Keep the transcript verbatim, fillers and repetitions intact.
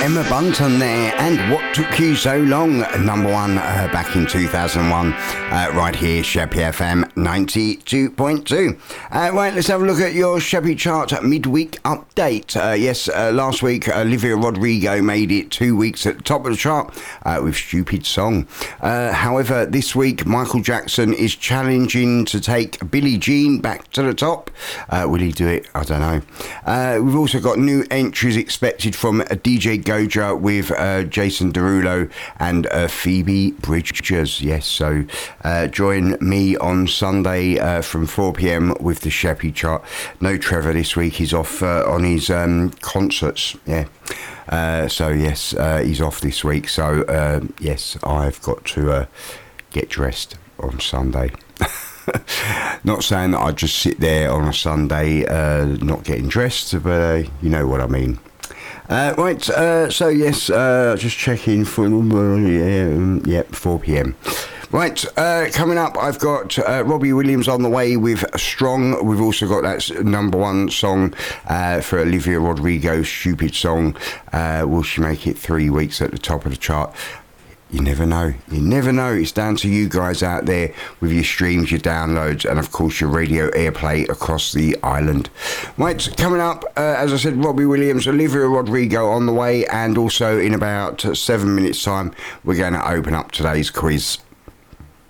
Emma Bunton there, and What Took You So Long, number one uh, back in two thousand one, uh, right here, Sheppey F M ninety-two point two. Uh, right, let's have a look at your Sheppey chart midweek update. Uh, yes, uh, last week Olivia Rodrigo made it two weeks at the top of the chart uh, with Stupid Song. Uh, however, this week Michael Jackson is challenging to take Billie Jean back to the top. Uh, will he do it? I don't know. Uh, we've also got new entries expected from D J Goja with uh, Jason Derulo and uh, Phoebe Bridgers. Yes, so uh, join me on Sunday uh, from four p.m. with the Sheppey chart. No Trevor this week. He's off uh, on his um, concerts. Yeah. Uh, so, yes, uh, he's off this week. So, uh, yes, I've got to uh, get dressed on Sunday. Not saying that I just sit there on a Sunday uh, not getting dressed, but uh, you know what I mean. Uh, right, uh, so yes, uh, just checking for uh, yeah, yeah, four p.m. Right, uh, coming up, I've got uh, Robbie Williams on the way with Strong. We've also got that number one song uh, for Olivia Rodrigo's Stupid Song. Uh, will she make it three weeks at the top of the chart? You never know. You never know. It's down to you guys out there with your streams, your downloads, and of course your radio airplay across the island. Right, coming up, uh, as I said, Robbie Williams, Olivia Rodrigo on the way, and also in about seven minutes' time, we're going to open up today's quiz.